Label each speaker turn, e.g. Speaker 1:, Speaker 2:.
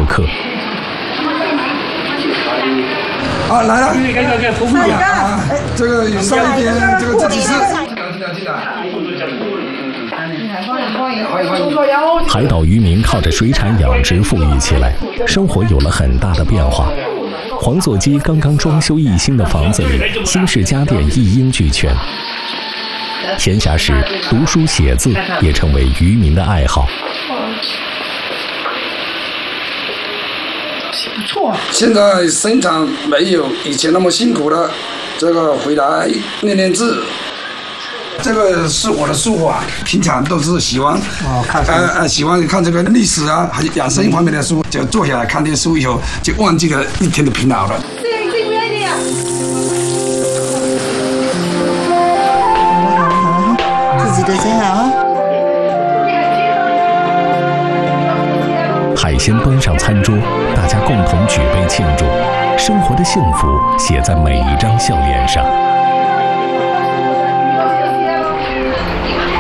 Speaker 1: 客。
Speaker 2: 啊，来了，这个上一边，这个自己吃。
Speaker 1: 海岛渔民靠着水产养殖富裕起来，生活有了很大的变化。黄作基刚刚装修一新的房子里，新式家电一应俱全。闲暇时，读书写字也成为渔民的爱好。
Speaker 2: 不错，现在生产没有以前那么辛苦了，这个回来练练字。这个是我的书法，平常都是喜欢喜欢看这个历史啊，还有养生方面的书，就坐下来看这书以后，就忘记了一天的疲劳了。
Speaker 3: 自己的真好。
Speaker 1: 海鲜端上餐桌，大家共同举杯庆祝，生活的幸福写在每一张笑脸上。